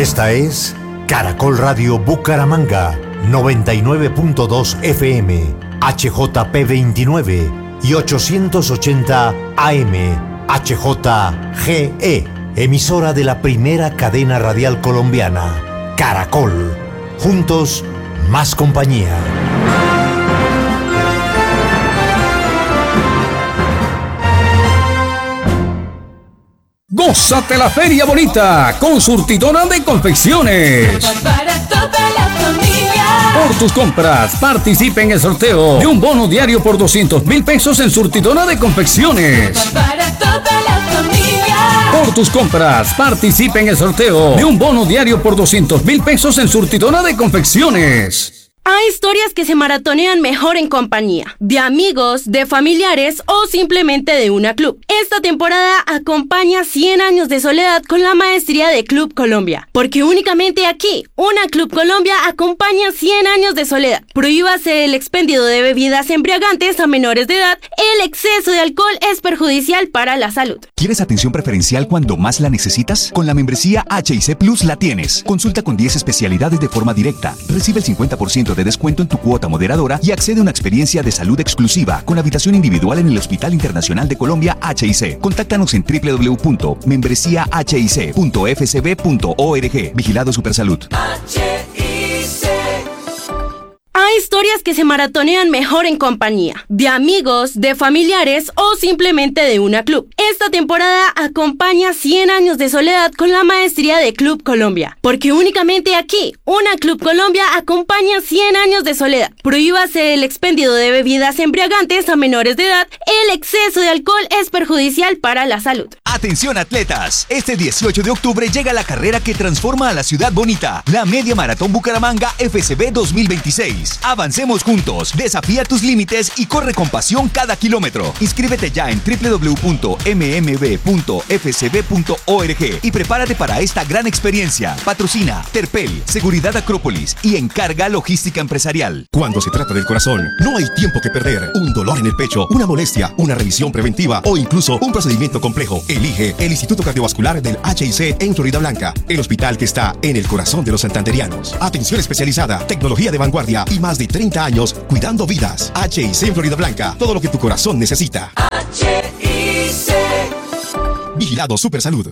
Esta es Caracol Radio Bucaramanga, 99.2 FM, HJP 29 y 880 AM, HJGE, emisora de la primera cadena radial colombiana, Caracol. Juntos, más compañía. Gózate la feria bonita con Surtidora de Confecciones. Para toda la familia. Por tus compras, participa en el sorteo de un bono diario por 200.000 pesos en Surtidora de Confecciones. Para toda la familia. Por tus compras, participa en el sorteo de un bono diario por 200.000 pesos en Surtidora de Confecciones. Hay historias que se maratonean mejor en compañía, de amigos, de familiares o simplemente de una club. Esta temporada acompaña 100 años de soledad con la maestría de Club Colombia, porque únicamente aquí, una Club Colombia acompaña 100 años de soledad. Prohíbase el expendio de bebidas embriagantes a menores de edad. El exceso de alcohol es perjudicial para la salud. ¿Quieres atención preferencial cuando más la necesitas? Con la membresía H&C Plus la tienes. Consulta con 10 especialidades de forma directa. Recibe el 50% de descuento en tu cuota moderadora y accede a una experiencia de salud exclusiva con habitación individual en el Hospital Internacional de Colombia H&C. Contáctanos en www.membresiahicc.fcb.org. Vigilado Supersalud. Hay historias que se maratonean mejor en compañía, de amigos, de familiares o simplemente de una club. Esta temporada acompaña 100 años de soledad con la maestría de Club Colombia, porque únicamente aquí, una Club Colombia acompaña 100 años de soledad. Prohíbase el expendio de bebidas embriagantes a menores de edad. El exceso de alcohol es perjudicial para la salud. Atención atletas, este 18 de octubre llega la carrera que transforma a la ciudad bonita, la Media Maratón Bucaramanga FCB 2026. Avancemos juntos, desafía tus límites y corre con pasión cada kilómetro. Inscríbete ya en www.mmb.fcb.org y prepárate para esta gran experiencia. Patrocina Terpel, Seguridad Acrópolis y Encarga Logística Empresarial. Cuando se trata del corazón, no hay tiempo que perder. Un dolor en el pecho, una molestia, una revisión preventiva o incluso un procedimiento complejo. Elige el Instituto Cardiovascular del H&C en Florida Blanca, el hospital que está en el corazón de los santanderianos. Atención especializada, tecnología de vanguardia y más de 30 años cuidando vidas. H&C en Florida Blanca, todo lo que tu corazón necesita. H&C. Vigilado Supersalud.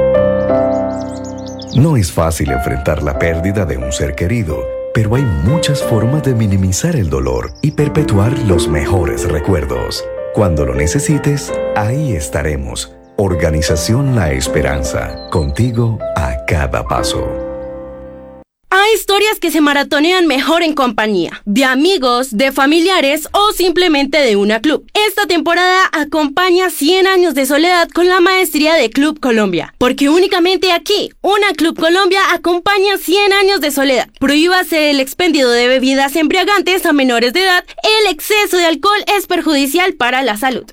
No es fácil enfrentar la pérdida de un ser querido, pero hay muchas formas de minimizar el dolor y perpetuar los mejores recuerdos. Cuando lo necesites, ahí estaremos. Organización La Esperanza, contigo a cada paso. Hay historias que se maratonean mejor en compañía, de amigos, de familiares o simplemente de una club. Esta temporada acompaña 100 años de soledad con la maestría de Club Colombia, porque únicamente aquí, una Club Colombia acompaña 100 años de soledad. Prohíbase el expendio de bebidas embriagantes a menores de edad. El exceso de alcohol es perjudicial para la salud.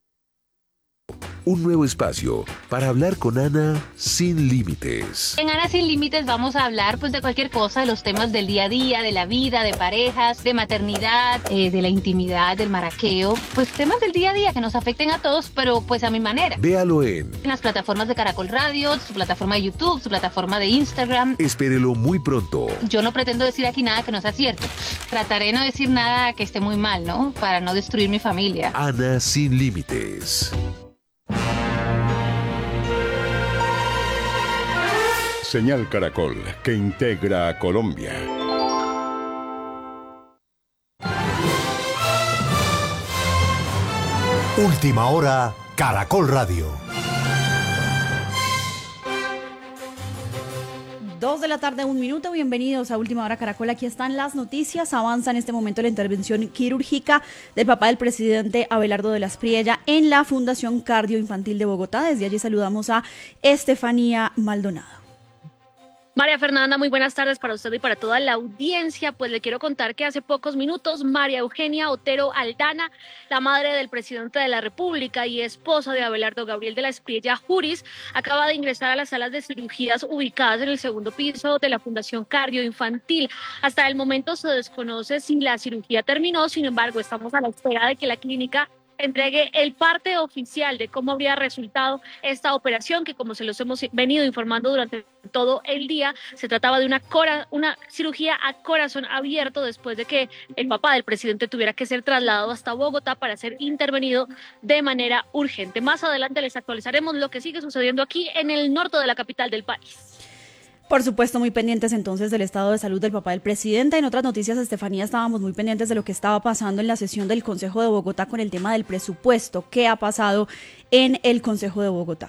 Un nuevo espacio para hablar con Ana sin límites. En Ana sin límites vamos a hablar de cualquier cosa, de los temas del día a día, de la vida, de parejas, de maternidad, de la intimidad, del maraqueo, temas del día a día que nos afecten a todos, pero a mi manera. Véalo en las plataformas de Caracol Radio, su plataforma de YouTube, su plataforma de Instagram. Espérelo muy pronto. Yo no pretendo decir aquí nada que no sea cierto. Trataré de no decir nada que esté muy mal, ¿no? Para no destruir mi familia. Ana sin límites. Señal Caracol, que integra a Colombia. Última hora, Caracol Radio. 2 de la tarde, 1 minuto. Bienvenidos a Última Hora Caracol. Aquí están las noticias. Avanza en este momento la intervención quirúrgica del papá del presidente Abelardo de las Priella en la Fundación Cardio Infantil de Bogotá. Desde allí saludamos a Estefanía Maldonado. María Fernanda, muy buenas tardes para usted y para toda la audiencia. Pues le quiero contar que hace pocos minutos María Eugenia Otero Aldana, la madre del presidente de la República y esposa de Abelardo Gabriel de las Priella Juris, acaba de ingresar a las salas de cirugías ubicadas en el segundo piso de la Fundación Cardio Infantil. Hasta el momento se desconoce si la cirugía terminó, sin embargo estamos a la espera de que la clínica entregue el parte oficial de cómo habría resultado esta operación, que como se los hemos venido informando durante todo el día, se trataba de una cirugía a corazón abierto después de que el papá del presidente tuviera que ser trasladado hasta Bogotá para ser intervenido de manera urgente. Más adelante les actualizaremos lo que sigue sucediendo aquí en el norte de la capital del país. Por supuesto, muy pendientes entonces del estado de salud del papá del presidente. En otras noticias, Estefanía, estábamos muy pendientes de lo que estaba pasando en la sesión del Consejo de Bogotá con el tema del presupuesto. ¿Qué ha pasado en el Consejo de Bogotá?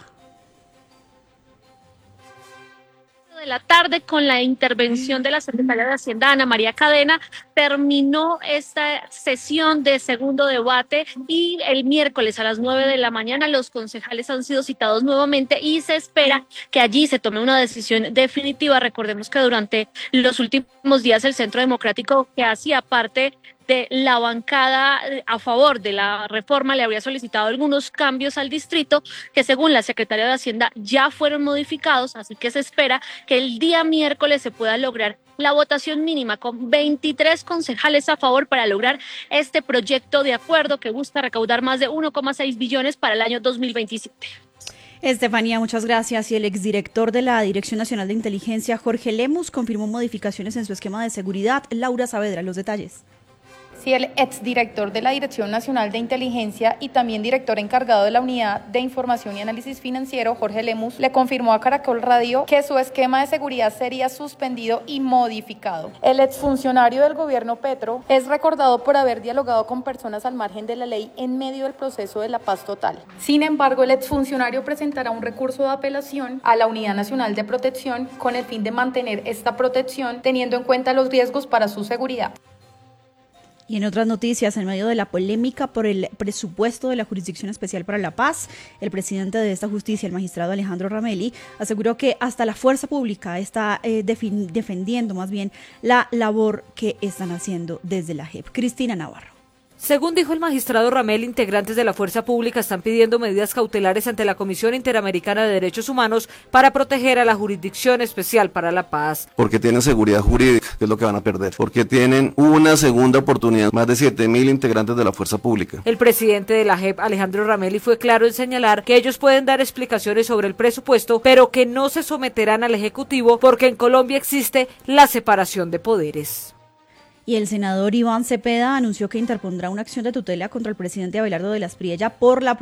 De la tarde, con la intervención de la secretaria de Hacienda, Ana María Cadena, terminó esta sesión de segundo debate y el miércoles a las 9 de la mañana los concejales han sido citados nuevamente y se espera que allí se tome una decisión definitiva. Recordemos que durante los últimos días el Centro Democrático, que hacía parte de la bancada a favor de la reforma, le habría solicitado algunos cambios al distrito que según la secretaria de Hacienda ya fueron modificados, así que se espera que el día miércoles se pueda lograr la votación mínima con 23 concejales a favor para lograr este proyecto de acuerdo que busca recaudar más de 1,6 billones para el año 2027. Estefanía, muchas gracias. Y el exdirector de la Dirección Nacional de Inteligencia, Jorge Lemus, confirmó modificaciones en su esquema de seguridad. Laura Saavedra, los detalles. Sí, el exdirector de la Dirección Nacional de Inteligencia y también director encargado de la Unidad de Información y Análisis Financiero, Jorge Lemus, le confirmó a Caracol Radio que su esquema de seguridad sería suspendido y modificado. El exfuncionario del gobierno Petro es recordado por haber dialogado con personas al margen de la ley en medio del proceso de la paz total. Sin embargo, el exfuncionario presentará un recurso de apelación a la Unidad Nacional de Protección con el fin de mantener esta protección teniendo en cuenta los riesgos para su seguridad. Y en otras noticias, en medio de la polémica por el presupuesto de la Jurisdicción Especial para la Paz, el presidente de esta justicia, el magistrado Alejandro Ramelli, aseguró que hasta la fuerza pública está defendiendo más bien la labor que están haciendo desde la JEP. Cristina Navarro. Según dijo el magistrado Ramelli, integrantes de la fuerza pública están pidiendo medidas cautelares ante la Comisión Interamericana de Derechos Humanos para proteger a la Jurisdicción Especial para la Paz. Porque tienen seguridad jurídica, que es lo que van a perder. Porque tienen una segunda oportunidad, más de 7.000 integrantes de la fuerza pública. El presidente de la JEP, Alejandro Ramelli, fue claro en señalar que ellos pueden dar explicaciones sobre el presupuesto, pero que no se someterán al Ejecutivo porque en Colombia existe la separación de poderes. Y el senador Iván Cepeda anunció que interpondrá una acción de tutela contra el presidente Abelardo de la Espriella por la